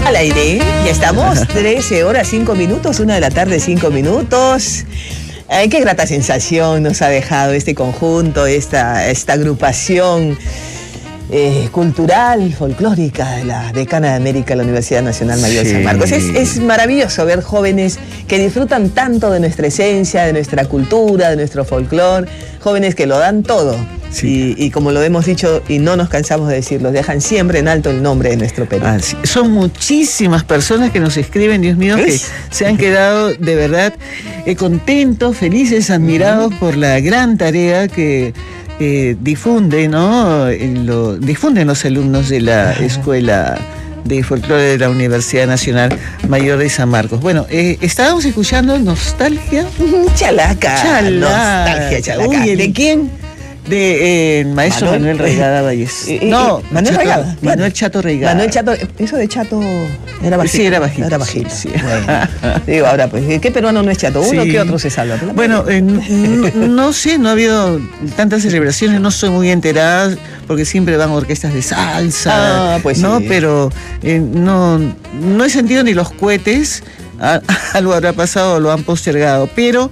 Al aire, ya estamos, 13 horas 5 minutos, 1 de la tarde 5 minutos. Qué grata sensación nos ha dejado este conjunto, esta agrupación cultural, folclórica de la Decana de América, la Universidad Nacional Mayor de San Marcos. Es maravilloso ver jóvenes que disfrutan tanto de nuestra esencia, de nuestra cultura, de nuestro folclor, jóvenes que lo dan todo. Sí. Y como lo hemos dicho y no nos cansamos de decirlo, dejan siempre en alto el nombre de nuestro Perú. Sí. Son muchísimas personas que nos escriben, Dios mío, que se han quedado de verdad contentos, felices, admirados por la gran tarea que difunden los alumnos de la Escuela de Folclore de la Universidad Nacional Mayor de San Marcos. Bueno, estábamos escuchando Nostalgia. Chalaca. Nostalgia, Chalaca. Uy, ¿de quién? De maestro Manuel Reigada Valles. No, Manuel Reigada. Manuel Chato Reigada. Manuel Chato, eso de Chato era bajito. Sí, era bajito. Era bajito. Sí. Bueno, digo, ahora pues, ¿qué peruano no es chato? Uno, ¿qué otro se salva? Bueno, no sé, no ha habido tantas celebraciones, no soy muy enterada, porque siempre van orquestas de salsa, pues ¿no? Sí. Pero no he sentido ni los cohetes, algo habrá pasado o lo han postergado, pero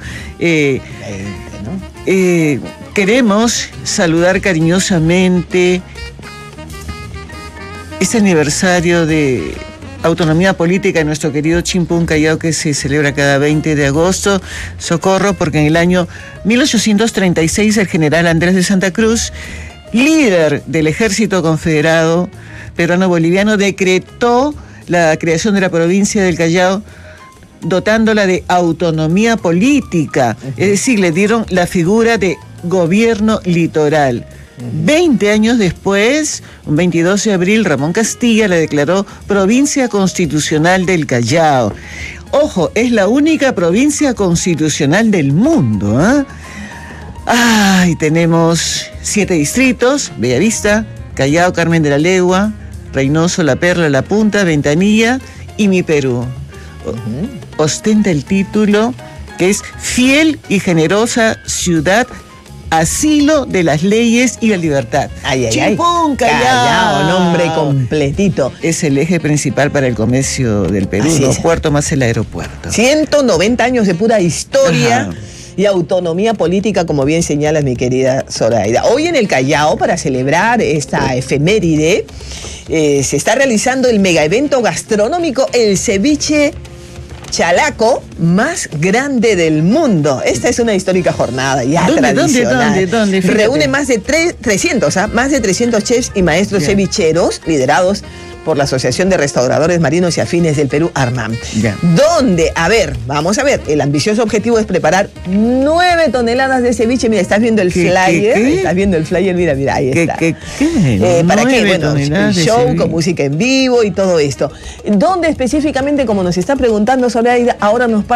queremos saludar cariñosamente este aniversario de autonomía política de nuestro querido Chimpún Callao, que se celebra cada 20 de agosto. Socorro, porque en el año 1836 el general Andrés de Santa Cruz, líder del ejército confederado peruano-boliviano, decretó la creación de la provincia del Callao, dotándola de autonomía política, es decir, le dieron la figura de gobierno litoral. 20 años después, un 22 de abril, Ramón Castilla la declaró provincia constitucional del Callao. Ojo, es la única provincia constitucional del mundo, tenemos 7 distritos: Bellavista, Callao, Carmen de la Legua, Reynoso, La Perla, La Punta, Ventanilla y Mi Perú. Ostenta el título que es fiel y generosa ciudad, asilo de las leyes y la libertad. Chimpún Callao, nombre completito. Es el eje principal para el comercio del Perú, los puertos más el aeropuerto. 190 años de pura historia y autonomía política, como bien señalas, mi querida Zoraida. Hoy en el Callao, para celebrar esta efeméride, se está realizando el mega evento gastronómico, el ceviche chalaco más grande del mundo. Esta es una histórica jornada ya tradicional. ¿Dónde? Reúne más de 300 chefs y maestros cevicheros liderados por la Asociación de Restauradores Marinos y Afines del Perú, ARMAM. Donde, vamos a ver, el ambicioso objetivo es preparar 9 toneladas de ceviche. Mira, estás viendo el flyer. Estás viendo el flyer, mira, ahí está. ¿Para qué? Bueno, el show con música en vivo y todo esto. ¿Dónde específicamente, como nos está preguntando Zoraida, ahora nos